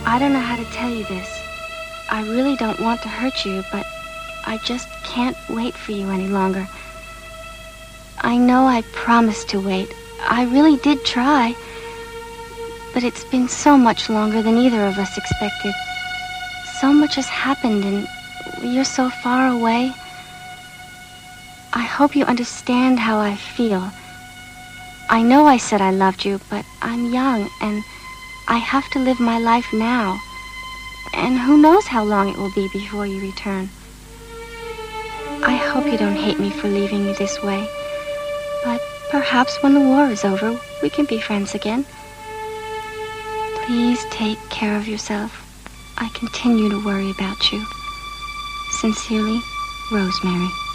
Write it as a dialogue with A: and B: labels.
A: I don't know how to tell you this. I really don't want to hurt you, but I just can't wait for you any longer. I know I promised to wait. I really did try. But it's been so much longer than either of us expected. So much has happened, and you're so far away. I hope you understand how I feel. I know I said I loved you, but I'm young, and I have to live my life now. And who knows how long it will be before you return. I hope you don't hate me for leaving you this way. But perhaps when the war is over, we can be friends again. Please take care of yourself. I continue to worry about you. Sincerely, Rosemary.